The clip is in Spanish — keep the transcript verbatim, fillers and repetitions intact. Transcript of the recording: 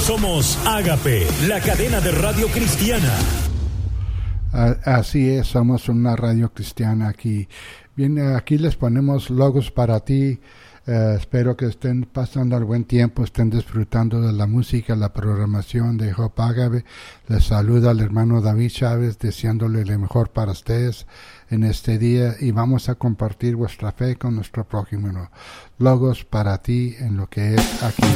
Somos Ágape, la cadena de radio cristiana. Así es, somos una radio cristiana aquí. Bien, aquí les ponemos logos para ti. Uh, espero que estén pasando el buen tiempo, estén disfrutando de la música, la programación de Hope Ágape. Les saluda el hermano David Chávez, deseándole lo mejor para ustedes en este día, y vamos a compartir vuestra fe con nuestro prójimo. Logos para ti en lo que es aquí.